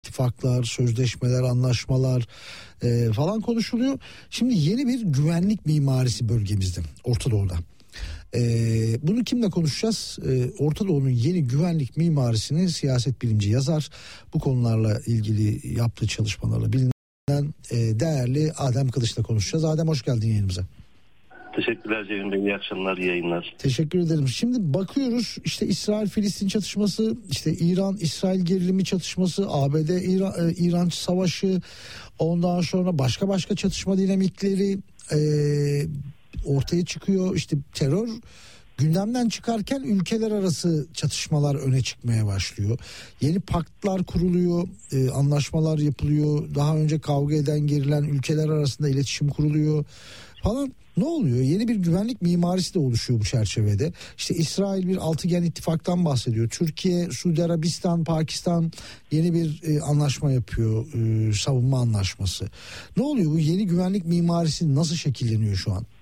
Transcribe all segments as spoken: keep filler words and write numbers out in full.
ittifaklar, sözleşmeler, anlaşmalar e, falan konuşuluyor. Şimdi yeni bir güvenlik mimarisi bölgemizde, Orta Doğu'da. E, bunu kimle konuşacağız? E, Orta Doğu'nun yeni güvenlik mimarisini siyaset bilimci yazar, bu konularla ilgili yaptığı çalışmalarla bilinen e, değerli Adem Kılıç'la konuşacağız. Adem, hoş geldin yayınımıza. Teşekkürler Ceyhun Bey. İyi akşamlar, iyi yayınlar. Teşekkür ederim. Şimdi bakıyoruz işte İsrail-Filistin çatışması, işte İran-İsrail gerilimi çatışması, A B D-İran savaşı, ondan sonra başka başka çatışma dinamikleri e, ortaya çıkıyor. İşte terör gündemden çıkarken ülkeler arası çatışmalar öne çıkmaya başlıyor. Yeni paktlar kuruluyor, e, anlaşmalar yapılıyor. Daha önce kavga eden, gerilen ülkeler arasında iletişim kuruluyor falan. Ne oluyor? Yeni bir güvenlik mimarisi de oluşuyor bu çerçevede. İşte İsrail bir altıgen ittifaktan bahsediyor. Türkiye, Suudi Arabistan, Pakistan yeni bir e, anlaşma yapıyor. E, savunma anlaşması. Ne oluyor? Bu yeni güvenlik mimarisi nasıl şekilleniyor şu an?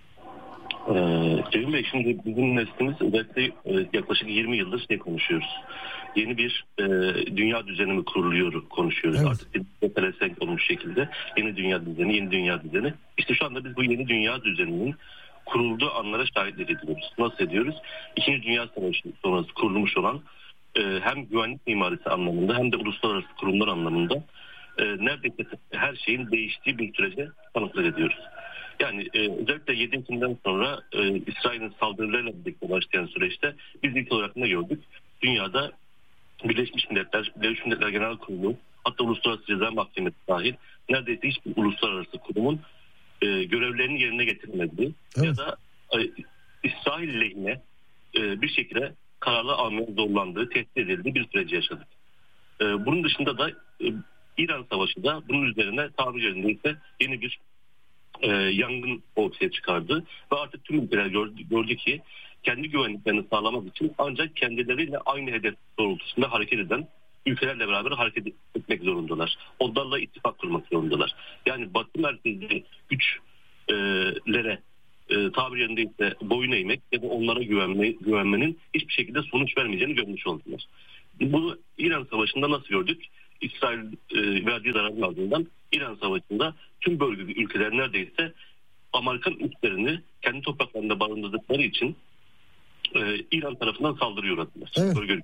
Ee, Ceyhun Bey, şimdi bizim neslimiz özellikle e, yaklaşık yirmi yıldır şey konuşuyoruz. Yeni bir e, dünya düzeni mi kuruluyor konuşuyoruz. Evet. Artık bir pelesenk olmuş şekilde yeni dünya düzeni, yeni dünya düzeni. İşte şu anda biz bu yeni dünya düzeninin kurulduğu anlara şahitlik ediyoruz. Nasıl ediyoruz? İkinci Dünya Savaşı sonrası kurulmuş olan e, hem güvenlik mimarisi anlamında hem de uluslararası kurumlar anlamında e, neredeyse her şeyin değiştiği bir sürece tanıklık ediyoruz. Yani e, özellikle yedi Ekim'den sonra e, İsrail'in saldırılarıyla birlikte başlayan süreçte biz ilk olarak ne gördük? Dünyada Birleşmiş Milletler, Birleşmiş Milletler Genel Kurulu, hatta Uluslararası Ceza Mahkemesi dahil neredeyse hiçbir uluslararası kurumun e, görevlerini yerine getirmediği evet. ya da e, İsrail lehine e, bir şekilde kararlar almaya zorlandığı, tehdit edildiği bir süreci yaşadık. E, bunun dışında da e, İran Savaşı da bunun üzerine tabiri yerindeyse yeni bir E, yangın ortaya çıkardı ve artık tüm ülkeler gördü, gördü ki kendi güvenliklerini sağlamak için ancak kendileriyle aynı hedef doğrultusunda hareket eden ülkelerle beraber hareket etmek zorundalar. Onlarla ittifak kurmak zorundalar. Yani Batı merkezli güçlere e, tabiri yerindeyse boyun eğmek ya da onlara güvenme, güvenmenin hiçbir şekilde sonuç vermeyeceğini görmüş oldular. Bunu İran Savaşı'nda nasıl gördük? İsrail e, verdiği zararın ardından İran Savaşı'nda tüm bölge ülkeler neredeyse Amerikan üslerini kendi topraklarında barındırdıkları için e, İran tarafından saldırıya uğradılar. Evet. Bölge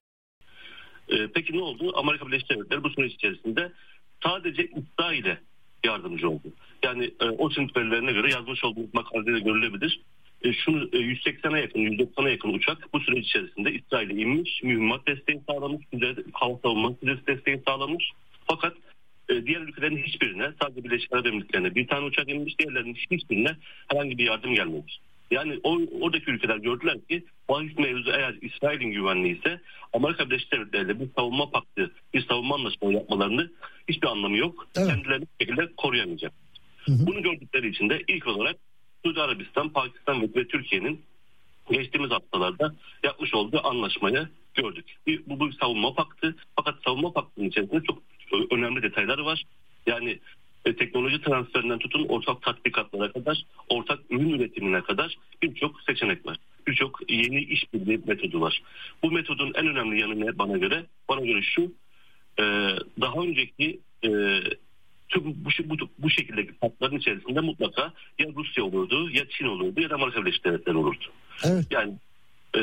e, peki ne oldu? Amerika Birleşik Devletleri bu süreç içerisinde sadece İsrail'e yardımcı oldu. Yani e, o Sint verilerine göre yazmış olduğumuz makalede de görülebilir. E, şunu e, yüz seksene yakın, yüz doksana yakın uçak bu süreç içerisinde İsrail'e inmiş, mühimmat desteği sağlamış, hava savunması desteği sağlamış. Fakat e, diğer ülkelerin hiçbirine, sadece Birleşik Arap Emirlikleri'ne bir tane uçak inmiş, diğerlerinin hiçbirine herhangi bir yardım gelmemiş. Yani o, oradaki ülkeler gördüler ki bahis mevzu eğer İsrail'in güvenliği ise Amerika Birleşik Devletleri'yle bir savunma paktı, bir savunma anlaşması yapmalarını hiçbir anlamı yok. Evet. Kendilerini bir şekilde koruyamayacak. Hı hı. Bunu gördükleri için de ilk olarak Suudi Arabistan, Pakistan ve, ve Türkiye'nin geçtiğimiz haftalarda yapmış olduğu anlaşmayı gördük. Bir, bu bir savunma paktı. Fakat savunma paktının içerisinde çok önemli detayları var. Yani e, teknoloji transferinden tutun ortak tatbikatlara kadar, ortak ürün üretimine kadar birçok seçenek var. Birçok yeni işbirliği metodu var. Bu metodun en önemli yanı ne bana göre? Bana göre şu, e, daha önceki e, tüm bu, bu, bu şekildeki paktların içerisinde mutlaka ya Rusya olurdu, ya Çin olurdu, ya da Amerika Birleşik Devletleri olurdu. Evet. Yani e,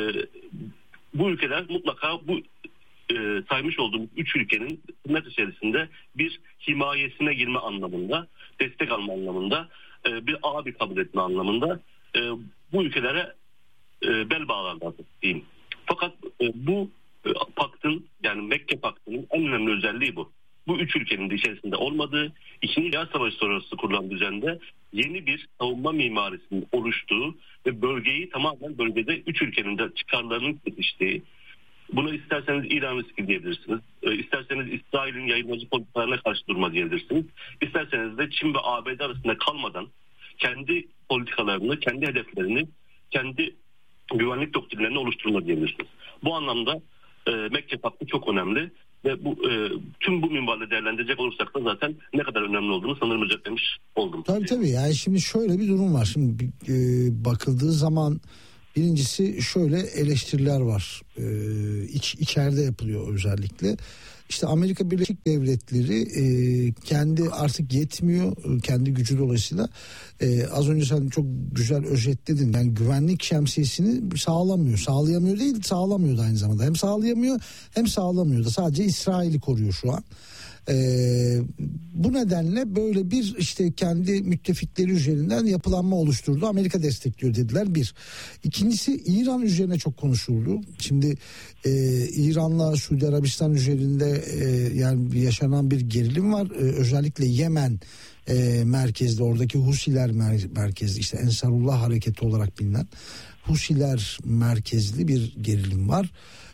bu ülkeler mutlaka bu e, saymış olduğumuz üç ülkenin net içerisinde bir himayesine girme anlamında, destek alma anlamında, e, bir abi kabul etme anlamında e, bu ülkelere e, bel bağlarlardı diyeyim. Fakat e, bu e, paktın, yani Mekke Paktı'nın en önemli özelliği bu. Bu üç ülkenin de içerisinde olmadığı, İkinci Dünya Savaşı sonrası kurulan düzende yeni bir savunma mimarisinin oluştuğu ve bölgeyi tamamen bölgede üç ülkenin de çıkarlarının yetiştiği, buna isterseniz İran riski diyebilirsiniz, isterseniz İsrail'in yayılmacı politikalarına karşı durma diyebilirsiniz, isterseniz de Çin ve A B D arasında kalmadan kendi politikalarını, kendi hedeflerini, kendi güvenlik doktrinlerini oluşturma diyebilirsiniz. Bu anlamda e, Mekke Paktı çok önemli. Ve bu e, tüm bu minvalde değerlendirecek olursak da zaten ne kadar önemli olduğunu sanırım özetlemiş oldum. Tabii tabii, yani şimdi şöyle bir durum var. Şimdi e, bakıldığı zaman birincisi şöyle eleştiriler var. E, iç, içeride yapılıyor özellikle. İşte Amerika Birleşik Devletleri e, kendi artık yetmiyor, kendi gücü dolayısıyla e, az önce sen çok güzel özetledin. Yani güvenlik şemsiyesini sağlamıyor, sağlayamıyor değil, sağlamıyor da aynı zamanda. Hem sağlayamıyor hem sağlamıyor da, sadece İsrail'i koruyor şu an. Ee, bu nedenle böyle bir işte kendi müttefikleri üzerinden yapılanma oluşturdu. Amerika destekliyor dediler bir. İkincisi, İran üzerine çok konuşuldu. Şimdi e, İran'la Suudi Arabistan üzerinde e, yani yaşanan bir gerilim var. E, özellikle Yemen e, merkezde, oradaki Husiler mer- merkezli, işte Ensarullah hareketi olarak bilinen Husiler merkezli bir gerilim var.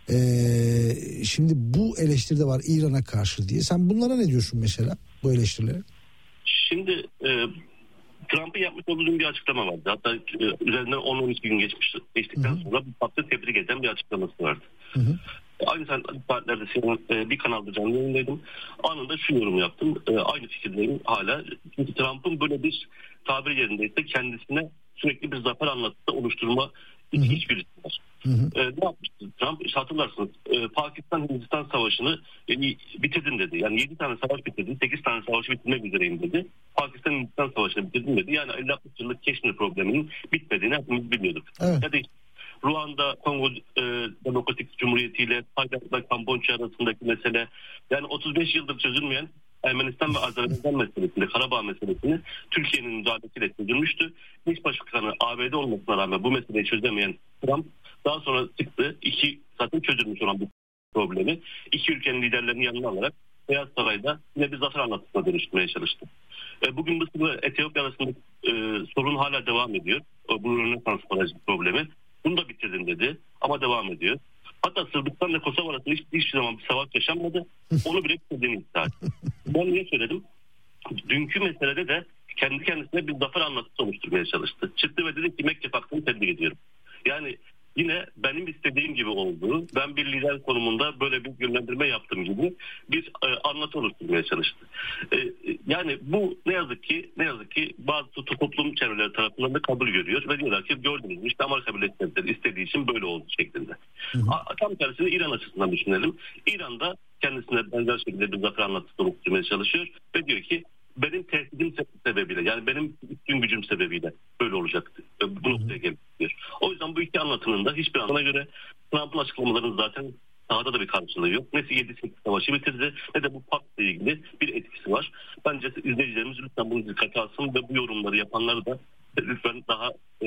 Ee, şimdi bu eleştiri de var İran'a karşı diye. Sen bunlara ne diyorsun mesela, bu eleştirilere? Şimdi e, Trump'ın yapmış olduğu bir açıklama vardı. Hatta e, üzerinden on on iki gün geçmişti. Geçtikten Hı-hı. sonra bu farklı tebrik eden bir açıklaması vardı. Hı-hı. Aynı saatlerde senin e, bir kanalda canlı yayındaydım. Anında şu yorum yaptım. E, aynı fikirdeyim hala. Çünkü Trump'ın böyle bir tabir yerindeyse kendisine sürekli bir zafer anlatısı oluşturma hiçbirisi var. Hı hı. E, ne yapmıştı Trump? İşte hatırlarsınız, e, Pakistan-Hindistan savaşını e, bitirdim dedi. Yani yedi tane savaş bitirdim, sekiz tane savaşı bitirmek üzereyim dedi. Pakistan-Hindistan savaşını bitirdim dedi. Yani elli altmış yıllık Keşmir probleminin bitmediğini hepimiz biliyorduk. Evet. Ya da işte Ruanda, Kongo e, Demokratik Cumhuriyeti ile Tayland'la Kamboçya arasındaki mesele, yani otuz beş yıldır çözülmeyen Ermenistan ve Azerbaycan meselesinde, Karabağ meselesini Türkiye'nin müdahalesiyle çözülmüştü. Hiç başkanı A B D olmasına rağmen bu meseleyi çözemeyen Trump daha sonra çıktı. İki zaten çözülmüş olan bu problemi iki ülkenin liderlerini yanına alarak Beyaz Saray'da yine bir zafer anlatısına dönüştürmeye çalıştı. E, bugün Mısır ve Etiyopya arasında e, sorun hala devam ediyor. E, bu Rönesans barajı problemi. Bunu da bitirdim dedi ama devam ediyor. Hatta Sırbistan ve Kosova arasında hiç, hiçbir zaman bir savaş yaşanmadı. Onu bile bitirdiğini iddia etti. Ben niye söyledim? Dünkü meselede de kendi kendisine bir zafer anlatısı oluşturmaya çalıştı. Çıktı ve dedi ki Mekke Paktı'nı tebrik ediyorum. Yani yine benim istediğim gibi olduğu, ben bir lider konumunda böyle bir yönlendirme yaptığım gibi bir e, anlatı oluşturmaya çalıştı. E, yani bu ne yazık ki ne yazık ki bazı toplum çevreleri tarafından da kabul görüyor ve diyorlar ki gördünüz mü işte Amerika Birleşik Devletleri istediği için böyle oldu şeklinde. Hı hı. A, tam tersini İran açısından düşünelim. İran'da kendisine benzer şekilde bir zafer anlatısı oluşturmaya çalışıyor ve diyor ki benim tehdidim sebebiyle, yani benim üstün gücüm sebebiyle böyle olacaktı. Bu noktaya geliyor. O yüzden bu iki anlatının da hiçbir anlamına göre Trump'ın açıklamalarının zaten sahada da bir karşılığı yok. Ne yedi sekiz savaşı bitirdi ne de bu paktla ilgili bir etkisi var. Bence izleyicilerimiz lütfen bunu dikkate alsın ve bu yorumları yapanları da lütfen daha e,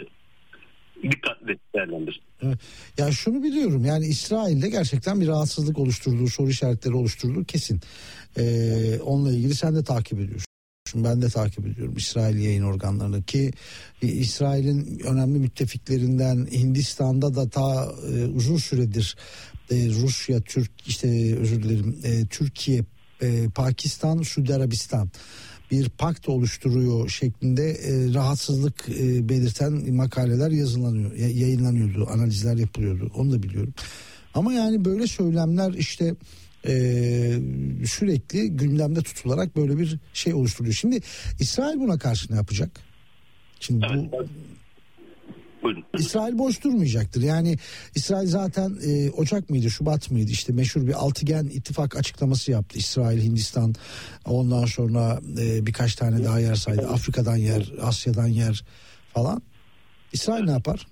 dikkatli değerlendir. Evet. Ya şunu biliyorum, yani İsrail'de gerçekten bir rahatsızlık oluşturduğu, soru işaretleri oluşturduğu kesin. Ee, onunla ilgili sen de takip ediyorsun. Ben de takip ediyorum İsrail yayın organlarını ki e, İsrail'in önemli müttefiklerinden Hindistan'da da ta e, uzun süredir e, Rusya, Türk işte özür dilerim e, Türkiye, e, Pakistan, Suudi Arabistan bir pakt oluşturuyor şeklinde e, rahatsızlık e, belirten makaleler yazılanıyor, yayınlanıyordu, analizler yapılıyordu. Onu da biliyorum. Ama yani böyle söylemler işte e, sürekli gündemde tutularak böyle bir şey oluşturuyor. Şimdi İsrail buna karşı ne yapacak? Şimdi bu evet. Buyurun. İsrail boş durmayacaktır. Yani İsrail zaten e, Ocak mıydı, Şubat mıydı? İşte meşhur bir altıgen ittifak açıklaması yaptı. İsrail, Hindistan, ondan sonra e, birkaç tane daha yer saydı. Afrika'dan yer, Asya'dan yer falan. İsrail ne yapar?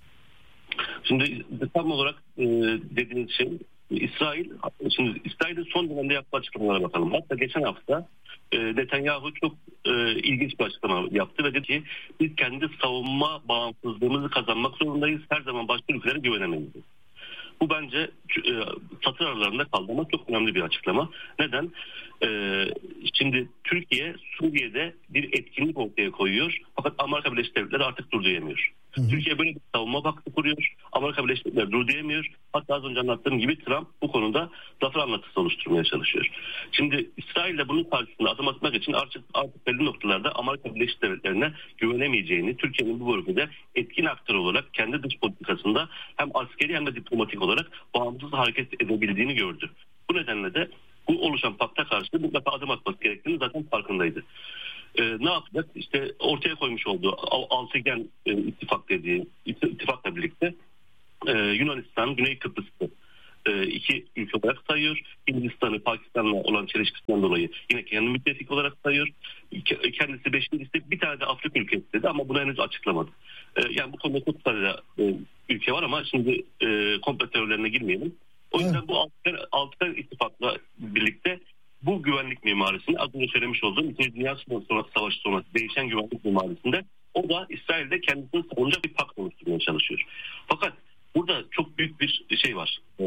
Şimdi tam olarak e, dediğiniz şey İsrail, şimdi İsrail'in son dönemde yaptığı açıklamalara bakalım. Hatta geçen hafta e, Netanyahu çok e, ilginç bir açıklama yaptı ve dedi ki biz kendi savunma bağımsızlığımızı kazanmak zorundayız. Her zaman başka ülkelere güvenemeyiz. Bu bence e, satır aralarında kaldı ama çok önemli bir açıklama. Neden? E, şimdi Türkiye Suriye'de bir etkinlik ortaya koyuyor. Fakat Amerika Birleşik Devletleri artık dur diyemiyor. Hı hı. Türkiye böyle bir savunma baktı kuruyor. Amerika Birleşik Devletleri dur diyemiyor. Hatta az önce anlattığım gibi Trump bu konuda zafer anlatısı oluşturmaya çalışıyor. Şimdi İsrail de bunun karşısında adım atmak için artık, artık belli noktalarda Amerika Birleşik Devletleri'ne güvenemeyeceğini, Türkiye'nin bu bölgede etkin aktör olarak kendi dış politikasında hem askeri hem de diplomatik olarak bağımsız hareket edebildiğini gördü. Bu nedenle de bu oluşan pakta karşı mutlaka adım atması gerektiğini zaten farkındaydı. Ee, ne yapacak? İşte ortaya koymuş olduğu altıgen e, ittifak dediği ittifakla birlikte e, Yunanistan, Güney Kıbrıs'ı e, iki ülke olarak sayıyor. Hindistan'ı Pakistan'la olan çelişkisinden dolayı yine kendi müttefik olarak sayıyor. Kendisi beşincisi, bir tane de Afrika ülkesi dedi ama bunu henüz açıklamadı. E, yani bu konuda çok fazla e, ülke var ama şimdi e, komplo teorilerine girmeyelim. O yüzden evet. bu Altıgen ittifakla birlikte bu güvenlik mimarisini, az önce söylemiş olduğum İkinci Dünya Savaşı sonrası değişen güvenlik mimarisinde o da İsrail'de kendisini savunacak bir pakt oluşturmaya çalışıyor. Fakat burada çok büyük bir şey var. Ee,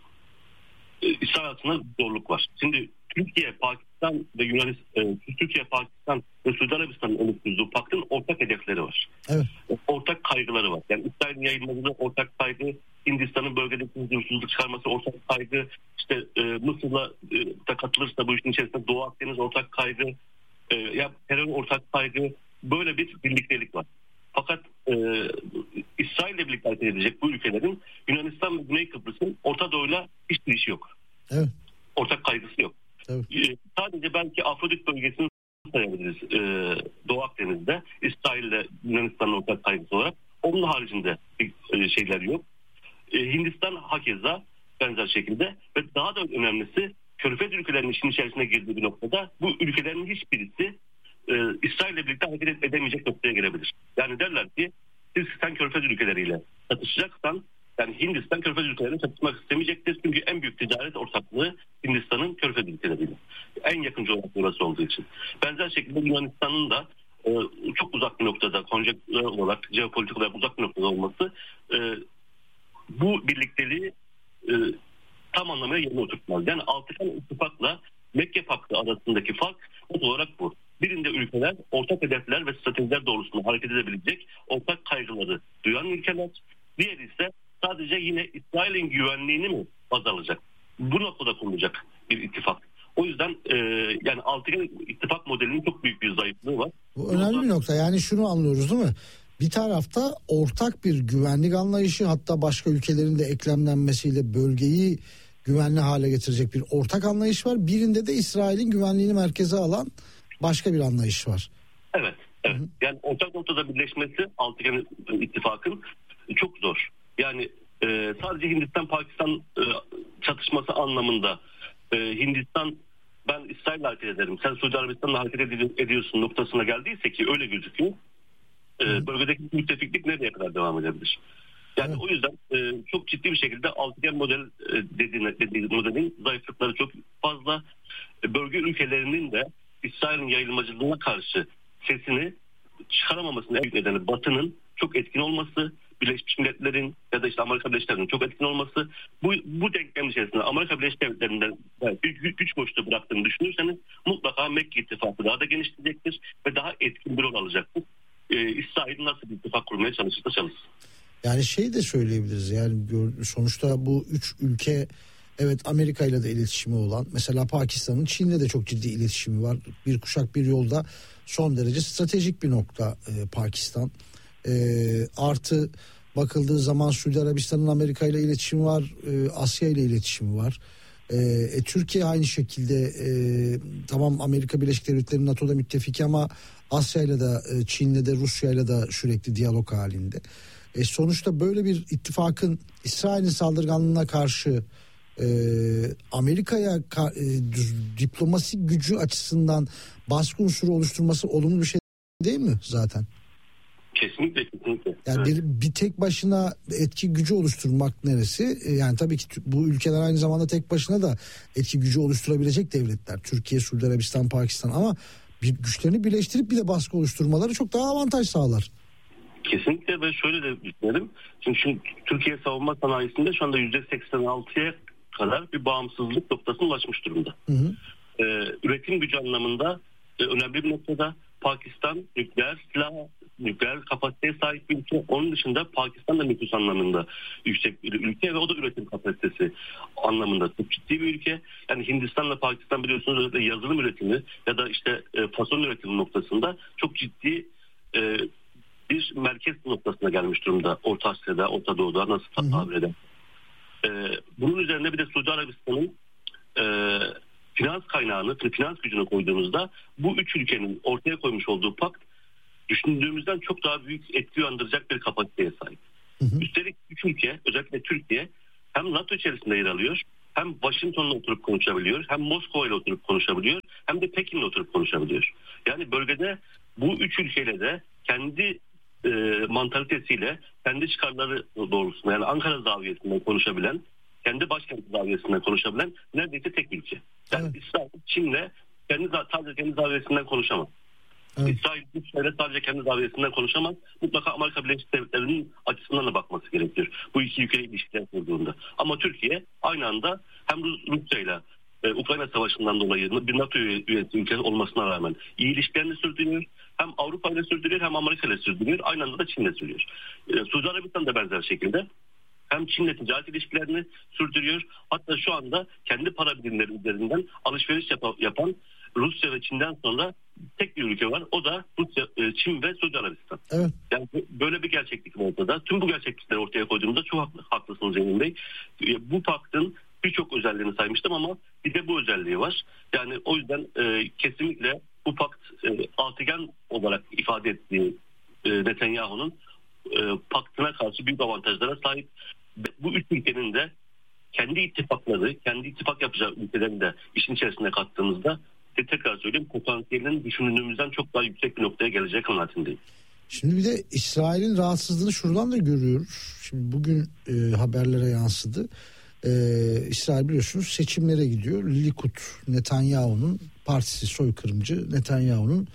İsrail altında zorluk var. Şimdi Türkiye, Pakistan ve Yunanistan, e, Türkiye, Pakistan ve Suudi Arabistan'ın oluşturduğu paktın ortak hedefleri var. Evet. Ortak kaygıları var. Yani İsrail'in yayınladığı ortak kaygı, Hindistan'ın bölgedeki huzursuzluk çıkarması ortak kaygı, işte e, Mısır'la e, da katılırsa bu işin içerisinde Doğu Akdeniz ortak kaygı, e, ya terör ortak kaygı, böyle bir birliktelik var. Fakat e, İsrail'le birlikte hareket edecek bu ülkelerin Yunanistan ve Güney Kıbrıs'ın Orta Doğu'yla hiçbir işi yok. Evet. Ortak kaygısı yok. Evet. E, sadece belki Afrodit bölgesini sayabiliriz e, Doğu Akdeniz'de İsrail'le Yunanistan'ın ortak kaygısı olarak. Onun haricinde e, şeyler yok. E, Hindistan hakeza benzer şekilde ve daha da önemlisi Körfez ülkelerinin işin içerisine girdiği bir noktada bu ülkelerin hiçbirisi e, İsrail'le birlikte hareket edemeyecek noktaya gelebilir. Yani derler ki siz sen Körfez ülkeleriyle çatışacaksan, yani Hindistan Körfez ülkeleriyle çatışmak istemeyecektir. Çünkü en büyük ticaret ortaklığı Hindistan'ın Körfez ülkeleriyle. En yakın coğrafya orası olduğu için. Benzer şekilde Yunanistan'ın da e, çok uzak bir noktada, konjonktürel olarak, jeopolitik olarak uzak bir noktada olması e, bu birlikteliği e, tam anlamıyla yerine oturtmaz. Yani Altıgen ittifakla Mekke Paktı arasındaki fark olarak bu. Birinde ülkeler ortak hedefler ve stratejiler doğrultusunda hareket edebilecek ortak kaygıları duyan ülkeler. Diğeri ise sadece yine İsrail'in güvenliğini mi baz alacak? Bu noktada kurulacak bir ittifak. O yüzden e, yani Altıgen ittifak modelinin çok büyük bir zayıflığı var. Bu önemli bir nokta. Yani şunu anlıyoruz değil mi? Bir tarafta ortak bir güvenlik anlayışı, hatta başka ülkelerin de eklemlenmesiyle bölgeyi güvenli hale getirecek bir ortak anlayış var. Birinde de İsrail'in güvenliğini merkeze alan başka bir anlayış var. Evet, evet. Hı-hı. Yani ortak noktada birleşmesi Altıgen ittifakın çok zor. Yani e, sadece Hindistan-Pakistan e, çatışması anlamında e, Hindistan ben İsrail'le hareket ederim, sen Suudi Arabistan'la hareket ed- ediyorsun noktasına geldiyse ki öyle gözüküyor. E, bölgedeki müttefiklik nereye kadar devam edebilir? Yani evet. O yüzden e, çok ciddi bir şekilde Altıgen model e, dediğine, dediği modelin zayıflıkları çok fazla. E, bölge ülkelerinin de İsrail'in yayılmacılığına karşı sesini çıkaramamasının en büyük nedeni Batı'nın çok etkin olması, Birleşmiş Milletler'in ya da işte Amerika Birleşik Devletleri'nin çok etkin olması. Bu bu denklem içerisinde Amerika Birleşik Devletleri'nden bir güç boşluğu bıraktığını düşünürseniz mutlaka Mekke ittifakı daha da genişleyecektir ve daha etkin bir rol alacaktır. Ee, İsrail nasıl bir ittifak kurmaya çalışırsa çalışsın. Yani şey de söyleyebiliriz, yani sonuçta bu üç ülke, evet, Amerika ile de iletişimi olan, mesela Pakistan'ın Çin'le de çok ciddi iletişimi var. Bir kuşak bir yolda son derece stratejik bir nokta e, Pakistan. E, artı bakıldığı zaman Suudi Arabistan'ın Amerika ile iletişimi var, e, Asya ile iletişimi var. E, e, Türkiye aynı şekilde e, tamam Amerika Birleşik Devletleri'nin NATO'da müttefiki ama Asya ile de e, Çin'le de Rusya ile de sürekli diyalog halinde. E, sonuçta böyle bir ittifakın İsrail'in saldırganlığına karşı e, Amerika'ya ka, e, diplomasi gücü açısından baskı unsuru oluşturması olumlu bir şey değil mi zaten? Kesinlikle, kesinlikle. Yani evet. bir, bir tek başına etki gücü oluşturmak neresi? E, yani tabii ki bu ülkeler aynı zamanda tek başına da etki gücü oluşturabilecek devletler. Türkiye, Suudi Arabistan, Pakistan, ama bir güçlerini birleştirip bir de baskı oluşturmaları çok daha avantaj sağlar. Kesinlikle ve şöyle de düşünelim. Şimdi, şimdi Türkiye savunma sanayisinde şu anda yüzde seksen altıya kadar bir bağımsızlık noktasına ulaşmış durumda. Hı hı. Ee, üretim gücü anlamında e, önemli bir noktada. Pakistan nükleer silah, nükleer kapasiteye sahip bir ülke. Onun dışında Pakistan da nüfus anlamında yüksek bir ülke ve o da üretim kapasitesi anlamında çok ciddi bir ülke. Yani Hindistan'la Pakistan biliyorsunuz yazılım üretimi ya da işte e, fason üretimi noktasında çok ciddi e, bir merkez noktasına gelmiş durumda. Orta Asya'da, Orta Doğu'da nasıl tabir eder. Ee, bunun üzerine bir de Suudi Arabistan'ın e, finans kaynağını, finans gücünü koyduğumuzda bu üç ülkenin ortaya koymuş olduğu pakt düşündüğümüzden çok daha büyük etki uyandıracak bir kapasiteye sahip. Hı hı. Üstelik üç ülke, özellikle Türkiye hem NATO içerisinde yer alıyor, hem Washington'la oturup konuşabiliyor, hem Moskova ile oturup konuşabiliyor, hem de Pekin'le oturup konuşabiliyor. Yani bölgede bu üç ülkeyle de kendi e, mantalitesiyle, kendi çıkarları doğrultusunda, yani Ankara zaviyesinden konuşabilen, kendi başkenti zaviyesinden konuşabilen neredeyse tek ülke. Yani evet. İsrail, Çin'le kendi, sadece kendi zaviyesinden konuşamaz. Evet. İsrail Türkiye'yle sadece kendi zaviyesinden konuşamaz. Mutlaka Amerika Birleşik Devletleri'nin açısından da bakması gerekiyor. Bu iki ülkeyle ilişkiler kurduğunda. Ama Türkiye aynı anda hem Rusya ile e, Ukrayna Savaşı'ndan dolayı bir NATO üyesi ülke olmasına rağmen iyi ilişkilerini sürdürüyor. Hem Avrupa ile sürdürüyor, hem Amerika ile sürdürüyor. Aynı anda da Çin ile sürdürüyor. E, Suudi Arabistan da benzer şekilde hem Çin'le ticaret ilişkilerini sürdürüyor. Hatta şu anda kendi para birimleri üzerinden alışveriş yap- yapan Rusya ve Çin'den sonra tek bir ülke var. O da Rusya, Çin ve Suudi Arabistan. Evet. Yani böyle bir gerçeklik var ortada. Tüm bu gerçeklikleri ortaya koyduğumuzda çok haklı, haklısınız Emin Bey. Bu paktın birçok özelliğini saymıştım ama bir de bu özelliği var. Yani o yüzden e, kesinlikle bu pakt e, altıgen olarak ifade ettiği e, Netanyahu'nun e, paktına karşı büyük avantajlara sahip. Bu üç ülkenin de kendi ittifakları, kendi ittifak yapacağı ülkelerini de işin içerisine kattığımızda tekrar söyleyeyim, potansiyelinin düşündüğümüzden çok daha yüksek bir noktaya gelecek kanaatindeyim. Şimdi bir de İsrail'in rahatsızlığını şuradan da görüyoruz. Şimdi bugün e, haberlere yansıdı. E, İsrail biliyorsunuz seçimlere gidiyor. Likud, Netanyahu'nun partisi, soykırımcı Netanyahu'nun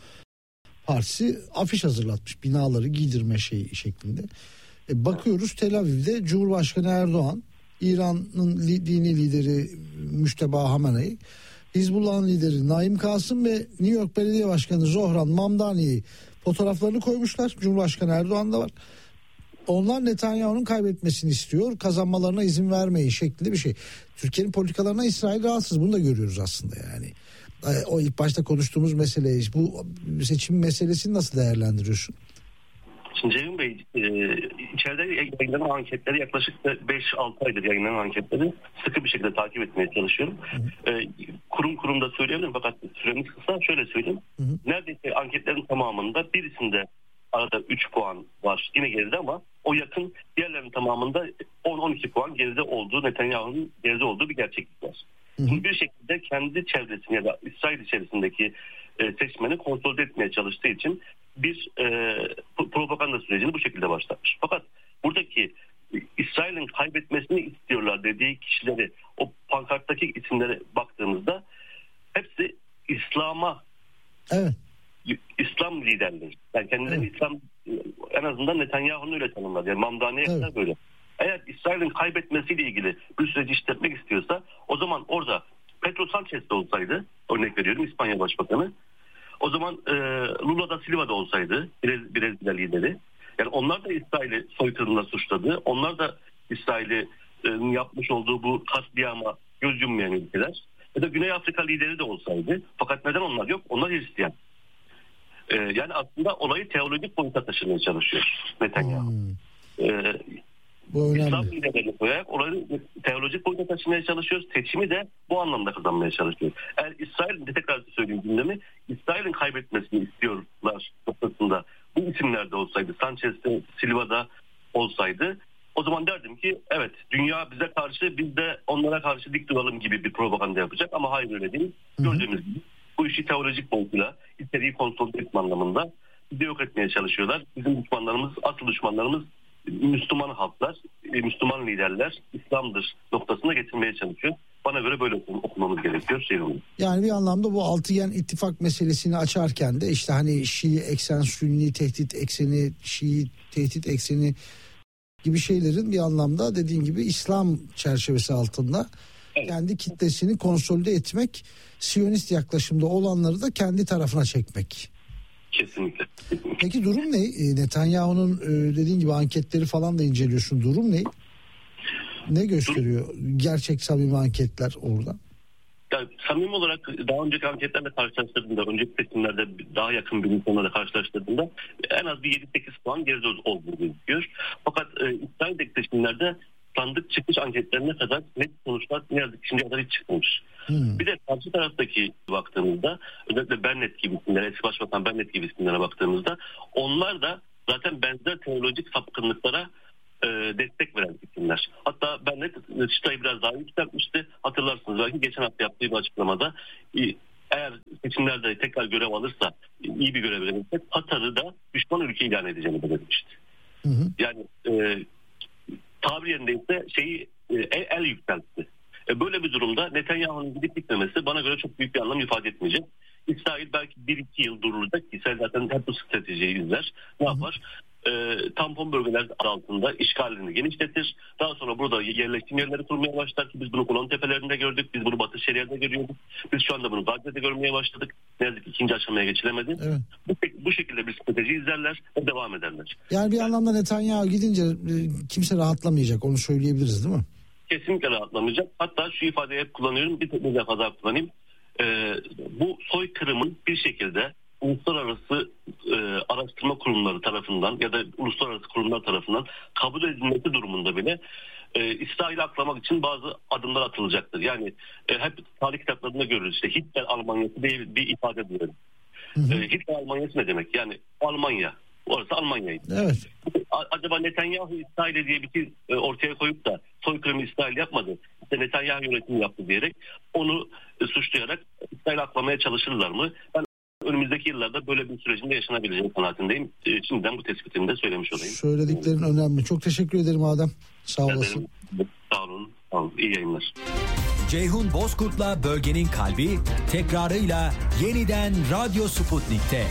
partisi afiş hazırlatmış. Binaları giydirme şeyi şeklinde. E, bakıyoruz Tel Aviv'de Cumhurbaşkanı Erdoğan, İran'ın li, dini lideri Müşteba Hamenei, Hizbullah'ın lideri Naim Kasım ve New York Belediye Başkanı Zohran Mamdani'yi fotoğraflarını koymuşlar. Cumhurbaşkanı Erdoğan da var. Onlar Netanyahu'nun kaybetmesini istiyor, kazanmalarına izin vermeyin şeklinde bir şey. Türkiye'nin politikalarına İsrail rahatsız. Bunu da görüyoruz aslında yani. O ilk başta konuştuğumuz mesele, bu seçim meselesini nasıl değerlendiriyorsun? Şimdi Ceyhun Bey, e, içeride yayınlanan anketleri yaklaşık beş altı aydır yayınlanan anketleri sıkı bir şekilde takip etmeye çalışıyorum. Hı hı. E, kurum kurum da söyleyebilirim fakat süremiz kısa. Şöyle söyleyeyim. Hı hı. Neredeyse anketlerin tamamında birisinde arada üç puan var. Yine geride ama o yakın, diğerlerinin tamamında on on iki puan geride olduğu, Netanyahu'nun geride olduğu bir gerçeklik var. Hı hı. Bir şekilde kendi çevresini ya da İsrail içerisindeki e, seçmeni konsolide etmeye çalıştığı için bir e, propaganda sürecini bu şekilde başlatmış. Fakat buradaki İsrail'in kaybetmesini istiyorlar dediği kişileri, o pankarttaki isimlere baktığımızda hepsi İslam'a, evet, İslam liderleri. Yani kendilerini evet. İslam, en azından Netanyahu'nun öyle tanımladı. Yani Mamdani'ye kadar evet. böyle. Eğer İsrail'in kaybetmesiyle ilgili bir süreci işletmek istiyorsa o zaman orada Pedro Sanchez de olsaydı, örnek veriyorum, İspanya Başbakanı, o zaman e, Lula da Silva da olsaydı, Brez, Brezilya lideri, yani onlar da İsrail'i soykırımla suçladı. Onlar da İsrail'in yapmış olduğu bu katliama göz yummayan ülkeler. Ya da Güney Afrika lideri de olsaydı. Fakat neden onlar yok? Onlar Hristiyan. E, yani aslında olayı teolojik boyuta taşımaya çalışıyor Netanyahu. Hmm. E, İslam liderlerini koyarak olayı teolojik boyuta taşımaya çalışıyoruz. Seçimi de bu anlamda kazanmaya çalışıyoruz. Eğer İsrail'in, de tekrar söyleyeyim gündemi, İsrail'in kaybetmesini istiyorlar noktasında bu isimlerde olsaydı, Sanchez'de, Silva'da olsaydı, o zaman derdim ki evet, dünya bize karşı, biz de onlara karşı dik duralım gibi bir propaganda yapacak ama hayır, öyle değil. Hı hı. Gördüğümüz gibi bu işi teolojik boyutuyla, içeriği konsolide etme anlamında bizi yok etmeye çalışıyorlar. Bizim düşmanlarımız, asıl düşmanlarımız Müslüman halklar, Müslüman liderler, İslam'dır noktasına getirmeye çalışıyor. Bana göre böyle okumamız gerekiyor. Şey yani bir anlamda bu altıgen ittifak meselesini açarken de işte hani Şii eksen, Sünni tehdit ekseni, Şii tehdit ekseni gibi şeylerin bir anlamda dediğin gibi İslam çerçevesi altında evet. kendi kitlesini konsolide etmek, Siyonist yaklaşımda olanları da kendi tarafına çekmek. Kesinlikle. Peki durum ne? Netanyahu'nun dediğin gibi anketleri falan da inceliyorsun. Durum ne? Ne gösteriyor? Durum... Gerçek samimi anketler orada. Yani samimi olarak daha önceki anketlerle karşılaştırdığımda, önceki seçimlerde daha yakın bir insanlarla karşılaştırdığımda en az bir yedi sekiz puan geride olduğu gözüküyor. Fakat e, İsrail'deki seçimlerde sandık çıkış anketlerine kadar net sonuçlar ne yazık ki şimdiye kadar hiç çıkmamış. Hmm. Bir de karşı taraftaki baktığımızda, özellikle Bennett gibi isimlere, eski başbakan Bennett gibi isimlere baktığımızda onlar da zaten benzer teolojik sapkınlıklara e, destek veren isimler. Hatta ben de çıtayı biraz daha yükseltmişti. Hatırlarsınız belki geçen hafta yaptığı bir açıklamada e, eğer seçimlerde tekrar görev alırsa, iyi bir görev verirse Katar'ı da düşman ülke ilan edeceğini belirtmişti. Hı hı. Yani e, tabir yerindeyse şeyi e, el, el yükseltti. E, böyle bir durumda Netanyahu'nun gidip gitmemesi bana göre çok büyük bir anlam ifade etmeyecek. İsrail belki bir iki yıl durulacak. İsrail zaten hep bu stratejiyi izler. Ne hı hı. yapar? E, tampon bölgeler altında işgalini genişletir. Daha sonra burada yerleşim yerleri kurmaya başlar ki biz bunu Golan Tepelerinde gördük. Biz bunu Batı Şeria'da görüyorduk. Biz şu anda bunu Gazze'de görmeye başladık. Ne yazık ki ikinci aşamaya geçilemedi. Evet. Bu, bu şekilde bir strateji izlerler ve devam ederler. Yani bir yani, anlamda Netanyahu gidince kimse rahatlamayacak. Onu söyleyebiliriz değil mi? Kesinlikle rahatlamayacak. Hatta şu ifadeyi hep kullanıyorum. Bir, bir defa daha kullanayım. Ee, bu soykırımın bir şekilde uluslararası e, araştırma kurumları tarafından ya da uluslararası kurumlar tarafından kabul edilmesi durumunda bile e, İsrail'i aklamak için bazı adımlar atılacaktır. Yani e, hep tarih kitaplarında görürüz. İşte Hitler Almanyası diye bir ifade duyuyorum. E, Hitler Almanyası ne demek? Yani Almanya. Orası Almanya'ydı. Evet. Acaba Netanyahu İsrail diye bir şey ortaya koyup da soykırımı İsrail yapmadı, İşte Netanyahu yönetimi yaptı diyerek onu suçlayarak İsrail aklamaya çalışırlar mı? Ben önümüzdeki yıllarda böyle bir sürecin de yaşanabileceği kanaatindeyim. Şimdiden bu tespitimi de söylemiş olayım. Söylediklerin önemli. Çok teşekkür ederim Adem. Sağ olasın. Sağ olun. Sağ olun. İyi yayınlar. Ceyhun Bozkurt'la Bölgenin Kalbi tekrarıyla yeniden Radyo Sputnik'te.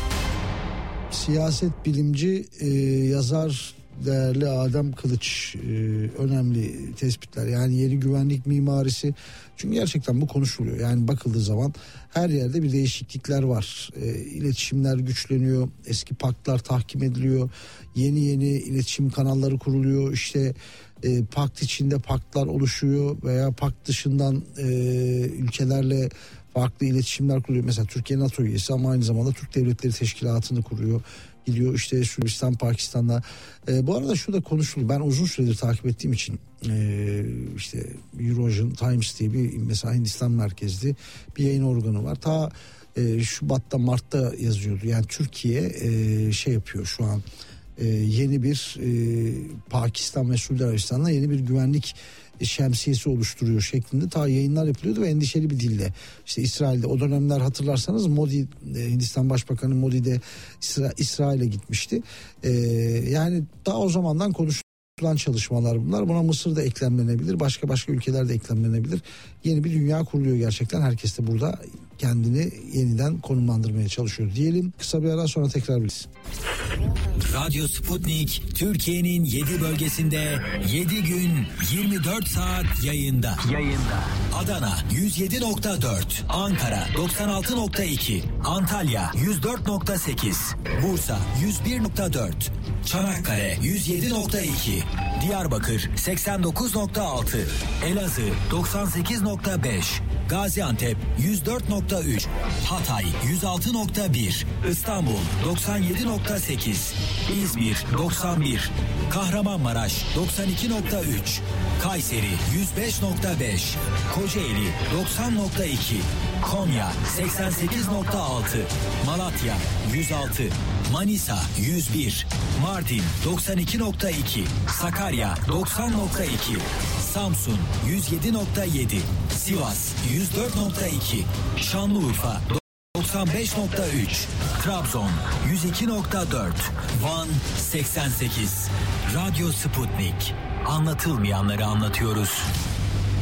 Siyaset bilimci, e, yazar değerli Adem Kılıç e, önemli tespitler. Yani yeni güvenlik mimarisi. Çünkü gerçekten bu konuşuluyor. Yani bakıldığı zaman her yerde bir değişiklikler var. E, iletişimler güçleniyor. Eski paktlar tahkim ediliyor. Yeni yeni iletişim kanalları kuruluyor. İşte e, pakt içinde paktlar oluşuyor veya pakt dışından e, ülkelerle farklı iletişimler kuruyor. Mesela Türkiye NATO üyesi ama aynı zamanda Türk Devletleri Teşkilatı'nı kuruyor. Gidiyor işte Süristan, Pakistan'da. E, bu arada şu da konuşuluyor. Ben uzun süredir takip ettiğim için e, işte Eurovision Times diye bir mesela Hindistan merkezli bir yayın organı var. Ta e, Şubat'ta Mart'ta yazıyordu. Yani Türkiye e, şey yapıyor şu an e, yeni bir e, Pakistan ve Suudi Arabistan'la yeni bir güvenlik şemsiyesi oluşturuyor şeklinde ta yayınlar yapılıyordu ve endişeli bir dille. İşte İsrail'de o dönemler hatırlarsanız Modi, Hindistan Başbakanı Modi de İsra, İsrail'e gitmişti. Ee, yani daha o zamandan konuşulan çalışmalar bunlar. Buna Mısır da eklemlenebilir. Başka başka ülkeler de eklemlenebilir. Yeni bir dünya kuruluyor gerçekten. Herkes de burada kendini yeniden konumlandırmaya çalışıyor diyelim. Kısa bir ara sonra tekrar biliriz. Radyo Sputnik Türkiye'nin yedi bölgesinde yedi gün yirmi dört saat yayında. Yayında. Adana yüz yedi nokta dört, Ankara doksan altı nokta iki, Antalya yüz dört nokta sekiz, Bursa yüz bir nokta dört, Çanakkale yüz yedi nokta iki, Diyarbakır seksen dokuz nokta altı, Elazığ doksan sekiz nokta beş, Gaziantep yüz dört nokta üç, Hatay yüz altı nokta bir, İstanbul doksan yedi nokta sekiz, İzmir doksan bir, Kahramanmaraş doksan iki nokta üç, Kayseri yüz beş nokta beş, Kocaeli doksan nokta iki, Konya seksen sekiz nokta altı, Malatya yüz altı, Manisa yüz bir, Mardin doksan iki nokta iki, Sakarya doksan nokta iki, Samsun yüz yedi nokta yedi, Sivas yüz dört nokta iki, Şanlıurfa doksan beş nokta üç, Trabzon yüz iki nokta dört, Van seksen sekiz. Radyo Sputnik. Anlatılmayanları anlatıyoruz.